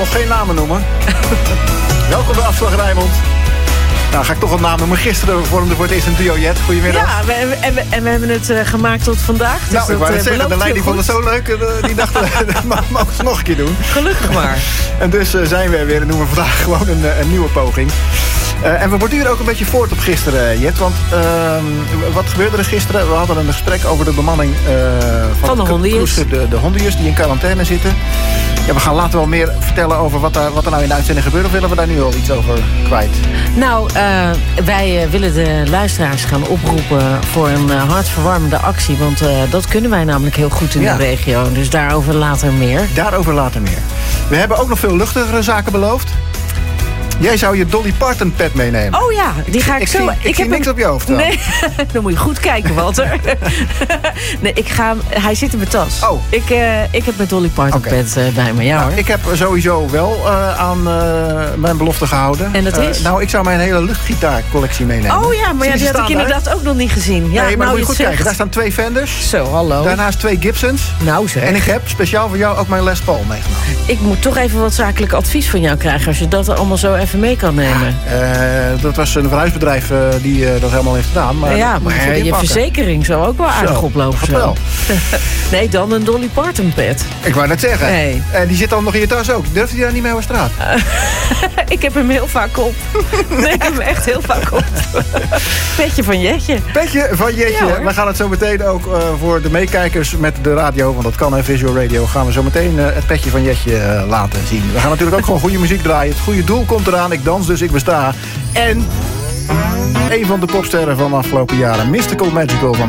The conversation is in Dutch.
nog geen namen noemen. Welkom bij Afslag Rijnmond. Nou, ga ik toch een naam noemen. Gisteren vormde voor het eerst een duo Jet. Goedemiddag. Ja, we hebben het gemaakt tot vandaag. Dus nou, ik wou net zeggen, de leiding vond het zo leuk. Die dacht, dat mogen ze nog een keer doen. Gelukkig maar. En dus zijn we er weer en noemen we vandaag gewoon een nieuwe poging. En we borduren ook een beetje voort op gisteren, Jet. Want wat gebeurde er gisteren? We hadden een gesprek over de bemanning van de hondenjus. De hondenjus die in quarantaine zitten. Ja, we gaan later wel meer vertellen over wat er nou in de uitzending gebeurt. Of willen we daar nu al iets over kwijt? Nou, wij willen de luisteraars gaan oproepen voor een hartverwarmende actie. Want dat kunnen wij namelijk heel goed in de regio. Dus daarover later meer. Daarover later meer. We hebben ook nog veel luchtigere zaken beloofd. Jij zou je Dolly Parton pet meenemen. Oh ja, die ga ik zo... Ik zie niks op je hoofd dan. Nee, dan moet je goed kijken, Walter. Nee, hij zit in mijn tas. Oh. Ik heb mijn Dolly Parton pet bij me. Ja, hoor. Ik heb sowieso wel aan mijn belofte gehouden. En dat is? Nou, ik zou mijn hele luchtgitaarcollectie meenemen. Oh ja, maar die had ik inderdaad ook nog niet gezien. Ja, nee, maar nou, moet je goed kijken. Daar staan 2 Fenders. Zo, hallo. Daarnaast 2 Gibsons. Nou zeg. En ik heb speciaal voor jou ook mijn Les Paul meegenomen. Ik moet toch even wat zakelijk advies van jou krijgen... als je dat er allemaal zo even mee kan nemen. Dat was een verhuisbedrijf die dat helemaal heeft gedaan. Maar je verzekering zou ook wel aardig oplopen. Zo. Wel. Nee, dan een Dolly Parton pet. Ik wou net zeggen. Nee. Die zit dan nog in je tas ook. Durft hij daar niet mee over straat? Ik heb hem heel vaak op. Nee, ik heb hem echt heel vaak op. Petje van Jetje. Petje van Jetje. Ja, we gaan het zo meteen ook voor de meekijkers met de radio, want dat kan in Visual Radio, gaan we zo meteen het petje van Jetje laten zien. We gaan natuurlijk ook gewoon goede muziek draaien. Het goede doel komt eraan. Ik dans, dus ik besta. En een van de popsterren van de afgelopen jaren, Mystical Magical van